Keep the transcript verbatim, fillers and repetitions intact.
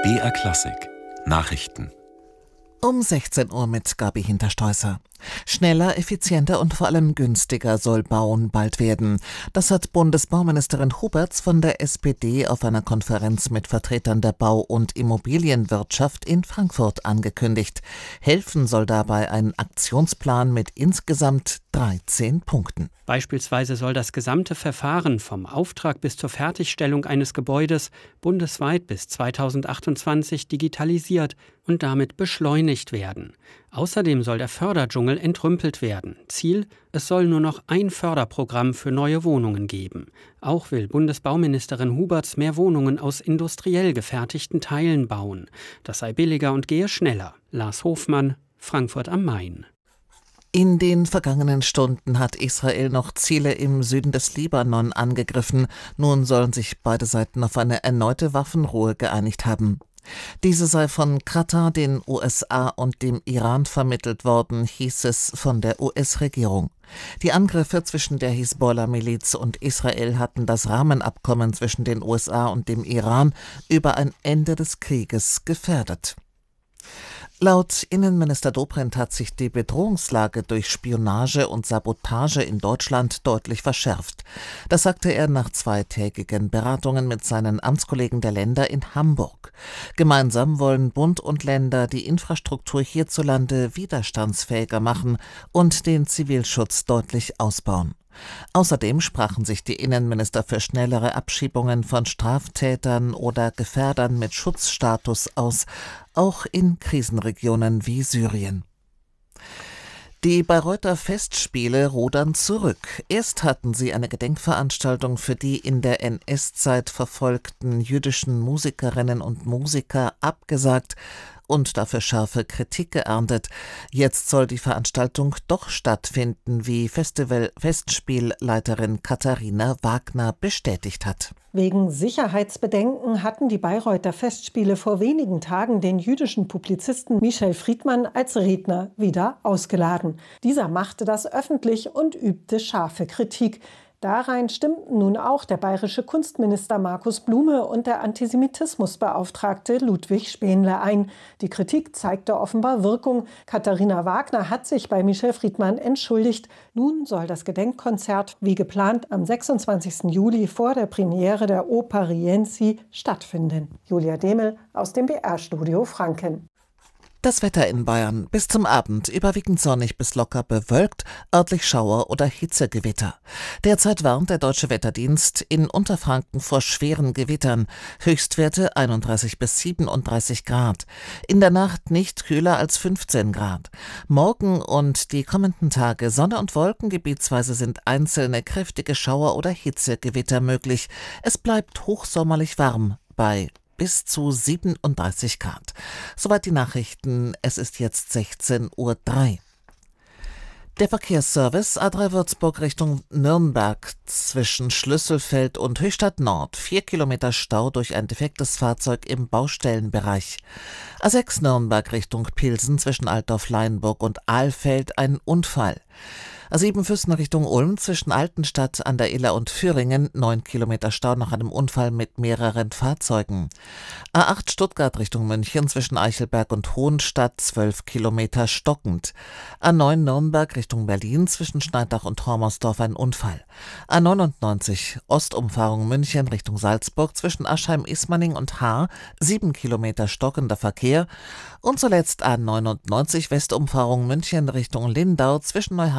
B R Klassik Nachrichten Um sechzehn Uhr mit Gabi Hinterstoißer. Schneller, effizienter und vor allem günstiger soll Bauen bald werden. Das hat Bundesbauministerin Huberts von der S P D auf einer Konferenz mit Vertretern der Bau- und Immobilienwirtschaft in Frankfurt angekündigt. Helfen soll dabei ein Aktionsplan mit insgesamt dreizehn Punkten. Beispielsweise soll das gesamte Verfahren vom Auftrag bis zur Fertigstellung eines Gebäudes bundesweit bis zweitausendachtundzwanzig digitalisiert und damit beschleunigt werden. Außerdem soll der Förderdschungel entrümpelt werden. Ziel: Es soll nur noch ein Förderprogramm für neue Wohnungen geben. Auch will Bundesbauministerin Huberts mehr Wohnungen aus industriell gefertigten Teilen bauen. Das sei billiger und gehe schneller. Lars Hofmann, Frankfurt am Main. In den vergangenen Stunden hat Israel noch Ziele im Süden des Libanon angegriffen. Nun sollen sich beide Seiten auf eine erneute Waffenruhe geeinigt haben. Diese sei von Katar, den U S A und dem Iran vermittelt worden, hieß es von der U S-Regierung. Die Angriffe zwischen der Hisbollah-Miliz und Israel hatten das Rahmenabkommen zwischen den U S A und dem Iran über ein Ende des Krieges gefährdet. Laut Innenminister Dobrindt hat sich die Bedrohungslage durch Spionage und Sabotage in Deutschland deutlich verschärft. Das sagte er nach zweitägigen Beratungen mit seinen Amtskollegen der Länder in Hamburg. Gemeinsam wollen Bund und Länder die Infrastruktur hierzulande widerstandsfähiger machen und den Zivilschutz deutlich ausbauen. Außerdem sprachen sich die Innenminister für schnellere Abschiebungen von Straftätern oder Gefährdern mit Schutzstatus aus, auch in Krisenregionen wie Syrien. Die Bayreuther Festspiele rudern zurück. Erst hatten sie eine Gedenkveranstaltung für die in der N S-Zeit verfolgten jüdischen Musikerinnen und Musiker abgesagt und dafür scharfe Kritik geerntet. Jetzt soll die Veranstaltung doch stattfinden, wie Festival-Festspielleiterin Katharina Wagner bestätigt hat. Wegen Sicherheitsbedenken hatten die Bayreuther Festspiele vor wenigen Tagen den jüdischen Publizisten Michel Friedmann als Redner wieder ausgeladen. Dieser machte das öffentlich und übte scharfe Kritik. Darein stimmten nun auch der bayerische Kunstminister Markus Blume und der Antisemitismusbeauftragte Ludwig Spaenle ein. Die Kritik zeigte offenbar Wirkung. Katharina Wagner hat sich bei Michel Friedmann entschuldigt. Nun soll das Gedenkkonzert wie geplant am sechsundzwanzigsten Juli vor der Premiere der Oper Rienzi stattfinden. Julia Demel aus dem B R-Studio Franken. Das Wetter in Bayern: bis zum Abend überwiegend sonnig bis locker bewölkt, örtlich Schauer oder Hitzegewitter. Derzeit warnt der Deutsche Wetterdienst in Unterfranken vor schweren Gewittern. Höchstwerte einunddreißig bis siebenunddreißig Grad. In der Nacht nicht kühler als fünfzehn Grad. Morgen und die kommenden Tage Sonne und Wolken, gebietsweise sind einzelne kräftige Schauer oder Hitzegewitter möglich. Es bleibt hochsommerlich warm bei bis zu siebenunddreißig Grad. Soweit die Nachrichten. Es ist jetzt sechzehn Uhr drei. Der Verkehrsservice A drei Würzburg Richtung Nürnberg zwischen Schlüsselfeld und Höchstadt Nord. Vier Kilometer Stau durch ein defektes Fahrzeug im Baustellenbereich. A sechs Nürnberg Richtung Pilsen zwischen Altdorf-Leinburg und Ahlfeld ein Unfall. A sieben Füssen Richtung Ulm zwischen Altenstadt an der Iller und Führingen, neun Kilometer Stau nach einem Unfall mit mehreren Fahrzeugen. A acht Stuttgart Richtung München zwischen Eichelberg und Hohenstadt, zwölf Kilometer stockend. A neun Nürnberg Richtung Berlin zwischen Schneidach und Hormersdorf ein Unfall. A neunundneunzig Ostumfahrung München Richtung Salzburg zwischen Aschheim-Ismaning und Haar, sieben Kilometer stockender Verkehr. Und zuletzt A neunundneunzig Westumfahrung München Richtung Lindau zwischen Neuhausen